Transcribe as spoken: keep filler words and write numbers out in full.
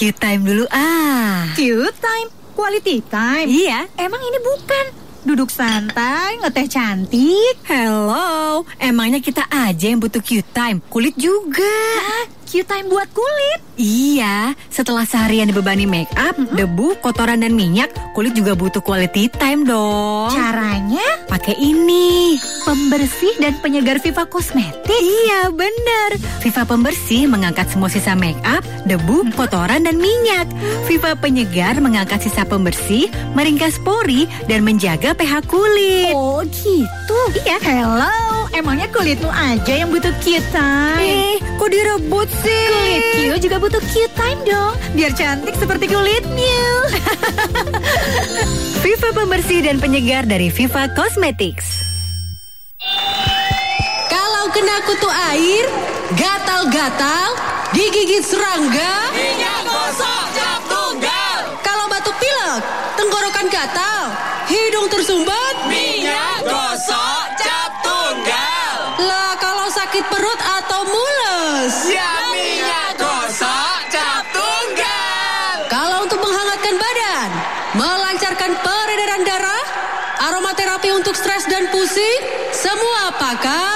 Q-Time dulu ah. Q-Time? Quality time? Iya. Emang ini bukan duduk santai, ngeteh cantik? Hello, emangnya kita aja yang butuh Q-Time? Kulit juga. Hah? Q-Time buat kulit? Iya, setelah seharian dibebani make up, mm-hmm. debu, kotoran dan minyak, kulit juga butuh quality time dong. Caranya? Pakai ini, pembersih dan penyegar Viva Cosmetics. Iya, benar. Viva pembersih mengangkat semua sisa make up, debu, mm-hmm. kotoran dan minyak. Viva penyegar mengangkat sisa pembersih, meringkas pori dan menjaga pH kulit. Oh, gitu. Iya. Hello, emangnya kulitmu aja yang butuh Q-Time? Eh, kok direbut sih? Kulit Q juga butuh Q-Time dong, biar cantik seperti kulitnya. Viva pembersih dan penyegar dari Viva Cosmetics. Kalau kena kutu air, gatal-gatal, digigit serangga, minyak gosok cap tunggal. Kalau batuk pilek, tenggorokan gatal, hidung tersumbat, minyak gosok cap tunggal. Lah kalau sakit perut atau mules, ya minyak gosok cap tunggal. Kalau untuk menghangatkan badan, melancarkan peredaran darah, aromaterapi untuk stres dan pusing, semua pakai